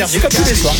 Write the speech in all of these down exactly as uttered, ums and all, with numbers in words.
Merci comme tous les soirs.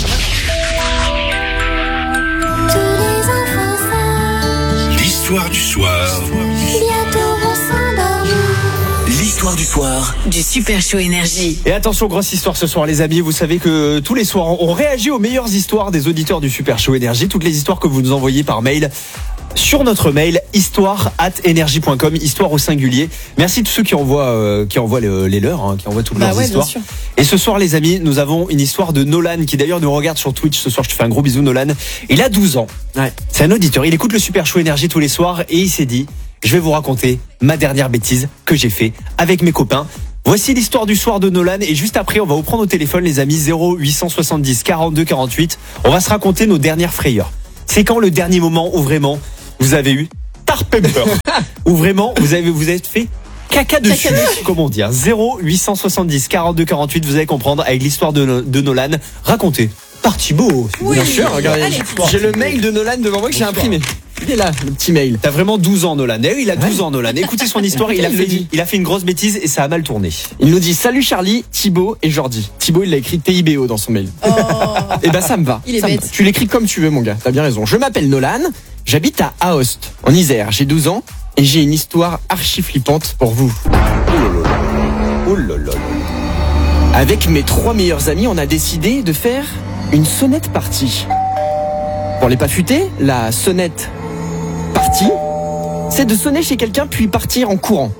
L'histoire du soir. Bientôt on s'endort. L'histoire du soir. Du Super Show Énergie. Et attention, grosse histoire ce soir, les amis. Vous savez que tous les soirs, on réagit aux meilleures histoires des auditeurs du Super Show Énergie. Toutes les histoires que vous nous envoyez par mail. Sur notre mail, histoire arobase énergie point com, histoire au singulier. Merci à tous ceux qui envoient, euh, qui envoient les, les leurs, hein, qui envoient toutes bah leurs ouais, histoires. bien sûr. Et ce soir, les amis, nous avons une histoire de Nolan, qui d'ailleurs nous regarde sur Twitch ce soir. Je te fais un gros bisou, Nolan. Il a douze ans. Ouais. C'est un auditeur. Il écoute le Super Show Énergie tous les soirs et il s'est dit, je vais vous raconter ma dernière bêtise que j'ai fait avec mes copains. Voici l'histoire du soir de Nolan et juste après, on va vous prendre au téléphone, les amis, zéro huit cent soixante-dix quarante-deux quarante-huit. On va se raconter nos dernières frayeurs. C'est quand le dernier moment où vraiment vous avez eu Pepper, où vraiment vous avez vous êtes fait caca dessus, comment dire. Zéro huit cent soixante-dix quarante-deux quarante-huit, vous allez comprendre avec l'histoire de, de Nolan racontée par Thibaut. Oui, bien sûr, regardez. Allez, J'ai le mail de Nolan devant moi que j'ai imprimé. Il est là, le petit mail. T'as vraiment douze ans, Nolan. Eh oui, il a douze ans, Nolan. Écoutez son histoire, il a, fait, il a fait une grosse bêtise et ça a mal tourné. Il nous dit salut Charlie, Thibaut et Jordi. Thibaut, il l'a écrit T I B O dans son mail. Oh. Et bah ça me va. Il est Ça me bête. va. Tu l'écris comme tu veux, mon gars. T'as bien raison. Je m'appelle Nolan. J'habite à Aoste, en Isère. J'ai douze ans et j'ai une histoire archi flippante pour vous. Oh là là. Avec mes trois meilleurs amis, on a décidé de faire une sonnette party. Pour les pas futés, la sonnette party, c'est de sonner chez quelqu'un puis partir en courant.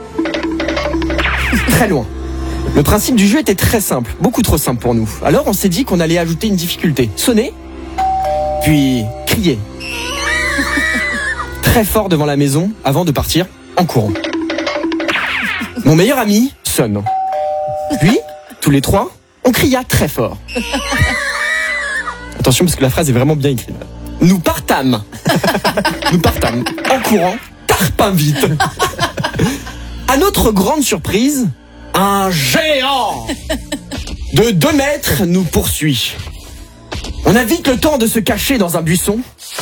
Très loin. Le principe du jeu était très simple, beaucoup trop simple pour nous. Alors on s'est dit qu'on allait ajouter une difficulté. Sonner, puis crier. Très fort devant la maison avant de partir en courant. Mon meilleur ami sonne. Puis, tous les trois, on cria très fort. Attention parce que la phrase est vraiment bien écrite. Nous partâmes. Nous partâmes en courant, tarpin vite. À notre grande surprise, un géant de deux mètres nous poursuit. On a vite le temps de se cacher dans un buisson.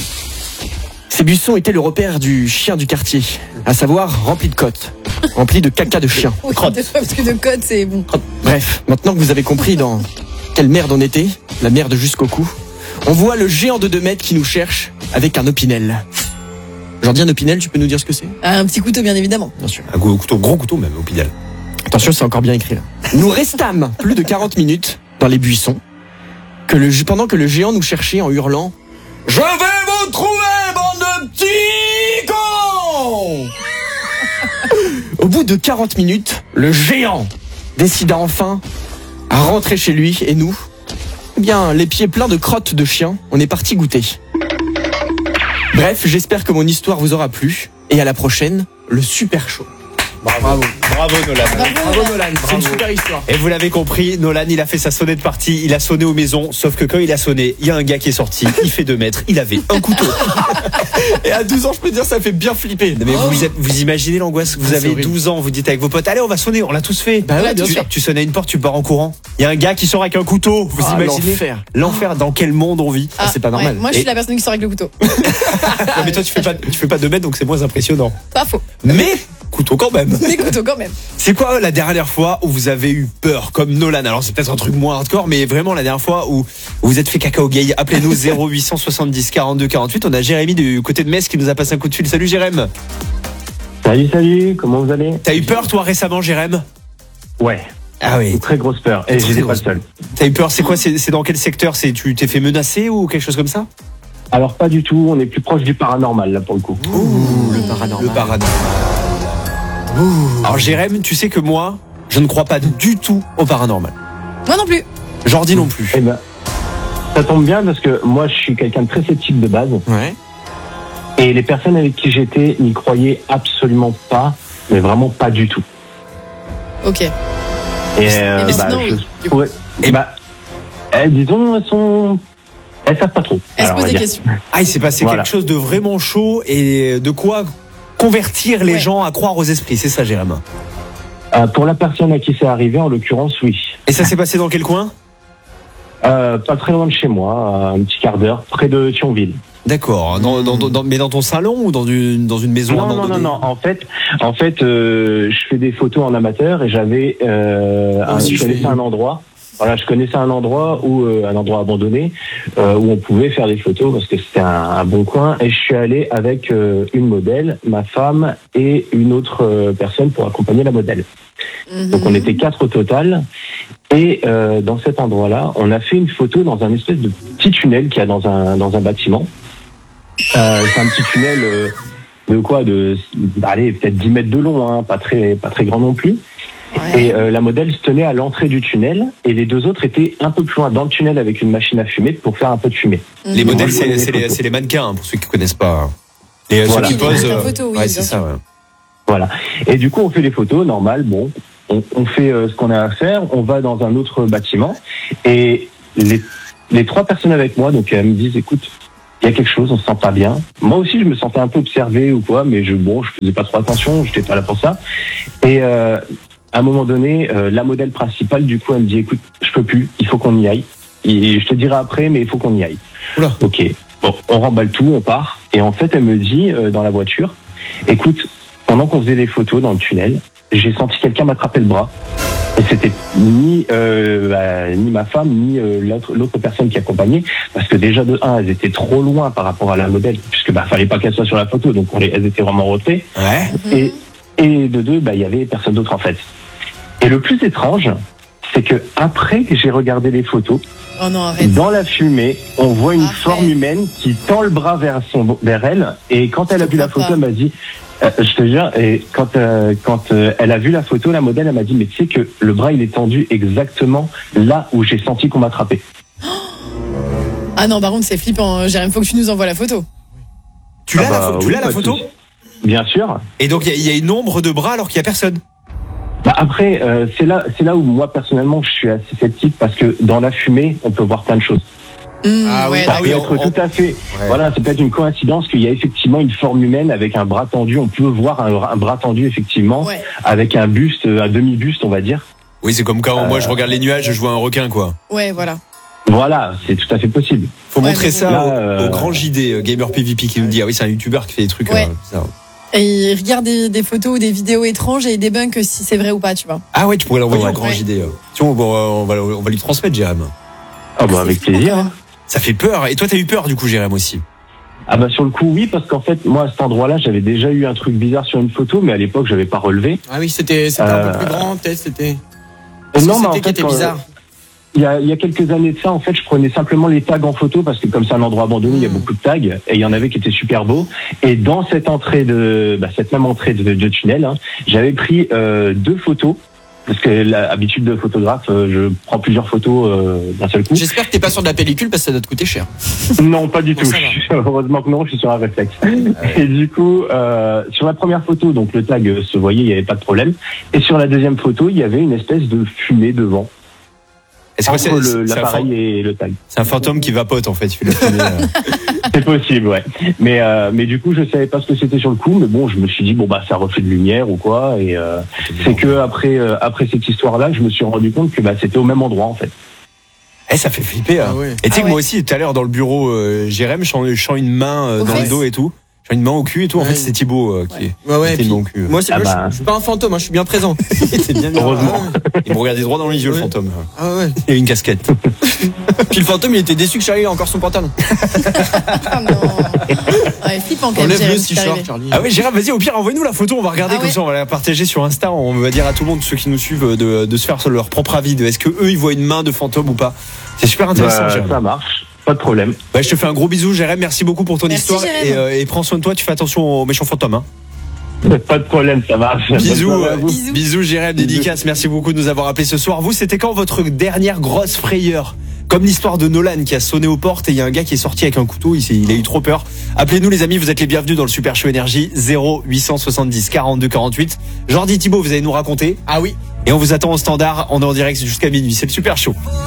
Ces buissons étaient le repère du chien du quartier, à savoir rempli de côtes, rempli de caca de chien. Oui, de- parce que de code, c'est bon. Bref, maintenant que vous avez compris dans quelle merde on était, la merde jusqu'au cou, on voit le géant de deux mètres qui nous cherche avec un opinel. Jordi, un opinel, tu peux nous dire ce que c'est? Ah, un petit couteau, bien évidemment. Bien sûr. Un gros couteau, gros couteau même au pidal. Attention, c'est encore bien écrit là. Nous restâmes plus de quarante minutes dans les buissons, que le, pendant que le géant nous cherchait en hurlant « Je vais vous trouver, bande de petits cons !» Au bout de quarante minutes, le géant décida enfin à rentrer chez lui et nous, eh bien, les pieds pleins de crottes de chien, on est parti goûter. Bref, j'espère que mon histoire vous aura plu et à la prochaine, le Super Show. Bravo, bravo Nolan. Bravo Nolan, c'est une super histoire. Et vous l'avez compris, Nolan, il a fait sa sonnette partie, il a sonné aux maisons, sauf que quand il a sonné, il y a un gars qui est sorti, il fait deux mètres, il avait un couteau. Et à douze ans, je peux dire, ça fait bien flipper. Mais vous, êtes- vous imaginez l'angoisse, vous Ah, avez c'est horrible. douze ans, vous dites avec vos potes, allez on va sonner, on l'a tous fait. Bah ouais, bien tu, sûr. tu sonnes à une porte, tu pars en courant. Il y a un gars qui sort avec un couteau, vous Ah, imaginez l'enfer. L'enfer, dans quel monde on vit. Ah, c'est pas normal. ouais, moi, je suis Et- la personne qui sort avec le couteau. Ouais, mais toi tu fais pas, tu fais pas deux mètres donc c'est moins impressionnant. Pas faux. Mais, couteau quand même. Des couteaux, quand même. C'est quoi la dernière fois où vous avez eu peur comme Nolan? Alors c'est peut-être un truc moins hardcore, mais vraiment la dernière fois où vous vous êtes fait caca au gay. Appelez-nous zéro huit cent soixante-dix quarante-deux quarante-huit. On a Jérémy du côté de Metz qui nous a passé un coup de fil. Salut Jérémy. Salut, salut, comment vous allez? T'as eu peur toi récemment, Jérémy? Ouais, Ah oui. une très grosse peur, et Très j'étais pas grosse. le seul. T'as eu peur, c'est quoi? C'est c'est dans quel secteur? C'est tu t'es fait menacer ou quelque chose comme ça? Alors pas du tout, on est plus proche du paranormal là pour le coup. Ouh, le paranormal. Le paranormal. Alors Jérémy, tu sais que moi, je ne crois pas du tout au paranormal. Moi non plus. Jordi non plus. Eh ben, ça tombe bien parce que moi je suis quelqu'un de très sceptique de base, Ouais. et les personnes avec qui j'étais n'y croyaient absolument pas, mais vraiment pas du tout. Ok. Et euh, mais bah, sinon, je oui, du pourrais- et bah, eh, disons, elles sont, elles savent pas trop. Elle se Alors, on pose va des dire. questions. Ah, il s'est passé Voilà. quelque chose de vraiment chaud et de quoi convertir les Ouais. gens à croire aux esprits. C'est ça, Jérémy. Euh, pour la personne à qui c'est arrivé, en l'occurrence, oui. Et ça s'est passé dans quel coin? Euh, pas très loin de chez moi, à un petit quart d'heure, près de Thionville. D'accord. Dans, dans, dans- mais dans ton salon ou dans une, dans une maison Non, non, non, abandonnée? non. En fait, en fait, euh, je fais des photos en amateur et j'avais, euh, Moi un, aussi, je je connaissais fais- un endroit Voilà, je connaissais un endroit où euh, un endroit abandonné euh, où on pouvait faire des photos parce que c'était un, un bon coin. Et je suis allé avec euh, une modèle, ma femme et une autre euh, personne pour accompagner la modèle. Mhm. Donc on était quatre au total. Et euh, dans cet endroit-là, on a fait une photo dans un espèce de petit tunnel qu'il y a dans un dans un bâtiment. Euh, c'est un petit tunnel euh, de quoi, de allez peut-être dix mètres de long, hein, pas très pas très grand non plus. Ouais. Et euh, la modèle se tenait à l'entrée du tunnel et les deux autres étaient un peu plus loin dans le tunnel avec une machine à fumer pour faire un peu de fumée. Les Mhm. modèles, Moi, je c'est voyais c'est les les, photos. c'est les mannequins, hein, pour ceux qui connaissent pas. Et euh, Voilà. ceux qui Les posent. mannequins euh, photos, oui, ouais, bien c'est sûr. ça. Ouais. Voilà. Et du coup, on fait les photos, normal, bon, on, on fait euh, ce qu'on a à faire, on va dans un autre bâtiment et les, les trois personnes avec moi, donc elles me disent, écoute, il y a quelque chose, on se sent pas bien. Moi aussi, je me sentais un peu observé ou quoi, mais je, bon, je faisais pas trop attention, j'étais pas là pour ça. Et euh, à un moment donné, euh, la modèle principale, du coup, elle me dit, écoute, je peux plus, il faut qu'on y aille. Et je te dirai après, mais il faut qu'on y aille. Oula. Ok. Bon, on remballe tout, on part. Et en fait, elle me dit euh, dans la voiture, écoute, pendant qu'on faisait les photos dans le tunnel, j'ai senti quelqu'un m'attraper le bras. Et c'était ni euh, bah, ni ma femme ni euh, l'autre l'autre personne qui accompagnait, parce que déjà de un, elles étaient trop loin par rapport à la modèle, puisque bah fallait pas qu'elle soit sur la photo, donc on les, elles étaient vraiment en retrait. Ouais. Et et de deux, bah il y avait personne d'autre en fait. Et le plus étrange, c'est que après que j'ai regardé les photos, Oh non, arrête. dans la fumée, on voit une Arrête. forme humaine qui tend le bras vers son vers elle. Et quand elle a Je vu la crois photo, pas. elle m'a dit, euh, je te jure, et quand euh, quand euh, elle a vu la photo, la modèle, elle m'a dit, mais tu sais que le bras il est tendu exactement là où j'ai senti qu'on m'attrapait. Ah non, par contre, c'est flippant. Jérém, faut que tu nous envoies la photo. Tu Ah l'as la, bah, pho- tu oui, l'as, la pas de photo souci. Bien sûr. Et donc il y, a- il y a une ombre de bras alors qu'il y a personne. Bah après, euh, c'est là c'est là où moi personnellement je suis assez sceptique parce que dans la fumée, on peut voir plein de choses. Mmh, Ah oui, ouais, ah Ça oui, peut on- être on- tout à fait. Ouais. Voilà, c'est peut-être une coïncidence qu'il y a effectivement une forme humaine avec un bras tendu. On peut voir un, un bras tendu effectivement ouais. avec un buste, un demi-buste, on va dire. Oui, c'est comme quand moi je regarde les nuages, je vois un requin quoi. Ouais, voilà. Voilà, c'est tout à fait possible. Faut Ouais, montrer mais ça bon. au, Là, euh, au grand J D, euh, Gamer P V P qui nous dit ah oui c'est un youtubeur qui fait des trucs. Ouais. euh, bizarres. Et il regarde des, des photos ou des vidéos étranges et il débunk si c'est vrai ou pas, tu vois. Ah ouais, tu pourrais l'envoyer Ouais. au grand Ouais. J D. euh. Tiens, bon, euh, on va on va lui transmettre Jérém. Ah bah C'est avec flippant, plaisir. quand hein. même. Ça fait peur. Et toi t'as eu peur du coup Jérém aussi. Ah bah sur le coup oui, parce qu'en fait moi à cet endroit-là j'avais déjà eu un truc bizarre sur une photo, mais à l'époque j'avais pas relevé. Ah oui, c'était c'était un Euh, peu plus grand, peut-être, c'était. Et Qu'est-ce que non, mais en c'était qui fait, était quand- bizarre. Il y a, il y a quelques années de ça, en fait, je prenais simplement les tags en photo parce que comme c'est un endroit abandonné, il y a Mm. beaucoup de tags et il y en avait qui étaient super beaux. Et dans cette entrée de, bah, cette même entrée de, de tunnel, hein, j'avais pris euh, deux photos parce que l'habitude de photographe, euh, je prends plusieurs photos euh, d'un seul coup. J'espère que t'es pas sur de la pellicule parce que ça doit te coûter cher. Non, pas du Bon, tout. ça va. Heureusement que non, je suis sur un réflexe. Et du coup, euh, sur la première photo, donc le tag euh, se voyait, il n'y avait pas de problème. Et sur la deuxième photo, il y avait une espèce de fumée devant. Est-ce que c'est Entre le- c'est un, l'appareil fan- et le tag. c'est un fantôme qui vapote en fait. Il fait la fumée, euh. C'est possible, ouais. Mais euh, mais du coup, je savais pas ce que c'était sur le coup, mais bon, je me suis dit bon bah ça reflet de lumière ou quoi. Et euh, c'est que après euh, après cette histoire-là, je me suis rendu compte que bah c'était au même endroit en fait. Eh, ça fait flipper. Hein. Ah ouais. Et tu sais Ah que moi ouais. aussi, tout à l'heure dans le bureau, euh, Jérém, je sens, je sens une main euh, Aux dans le fesses. dos et tout. Je sens une main au cul et tout. En Ouais. fait, c'est Thibaut euh, qui Ouais. Ouais, ouais. qui était puis une main au cul. moi, c'est Ah moi, bah. je, je suis pas un fantôme, hein, je suis bien présent. C'est bien Heureusement. Ah ouais. Il me regardait droit dans les yeux, le Ouais. fantôme. Ah ouais. Il a une casquette. Puis le fantôme, il était déçu que Charlie ait encore son pantalon. Ah non. Ouais, flippant quand même, Enlève Jérém, le ce qui t'est t-shirt, arrivé. Charlie. Ah oui, Jérém, vas-y, au pire, envoie-nous la photo, on va regarder Ah comme ouais. ça, on va la partager sur Insta, on va dire à tout le monde, ceux qui nous suivent, de, de se faire leur propre avis, de est-ce que eux ils voient une main de fantôme ou pas. C'est super intéressant, Bah, Jérém. ça marche, pas de problème. Bah, je te fais un gros bisou, Jérém, merci beaucoup pour ton Merci, histoire Jérém. et, euh, et prends soin de toi, tu fais attention aux méchants fantômes. Hein. Pas de problème, ça marche. Bonne Bisous, soirée à euh, vous. Bisous. bisous Jérém, dédicace, merci beaucoup de nous avoir appelés ce soir. Vous, c'était quand votre dernière grosse frayeur? Comme l'histoire de Nolan qui a sonné aux portes et il y a un gars qui est sorti avec un couteau, il, s'est- il a eu trop peur. Appelez-nous les amis, vous êtes les bienvenus dans le Super Show Énergie, zéro huit cent soixante-dix quarante-deux quarante-huit. Jordi Thibaut, vous allez nous raconter Ah oui. et on vous attend au standard, on est en direct jusqu'à minuit, c'est le Super Show.